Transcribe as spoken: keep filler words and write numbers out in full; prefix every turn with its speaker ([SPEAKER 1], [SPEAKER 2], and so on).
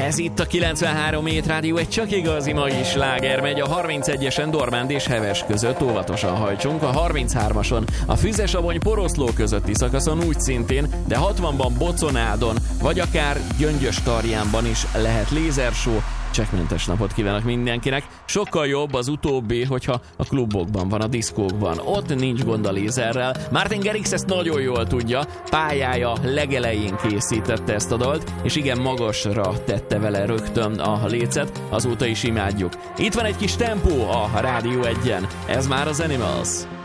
[SPEAKER 1] Ez itt a kilencvenhárom Hét Rádió, egy csak igazi mai sláger megy. A harmincegyesen Dormánd és Heves között óvatosan hajtsunk, a harminchármason a Füzesabony-Poroszló közötti szakaszon úgy szintén, de hatvanban Boconádon, vagy akár Gyöngyös-Tarjánban is lehet lézershow. Csekkmentes napot kívánok mindenkinek. Sokkal jobb az utóbbi, hogyha a klubokban van, a diszkókban. Ott nincs gond a lézerrel. Martin Garrix ezt nagyon jól tudja. Pályája legelején készítette ezt a dalt, és igen magasra tette vele rögtön a lécet. Azóta is imádjuk. Itt van egy kis tempó a Rádió egyen. Ez már az Animals.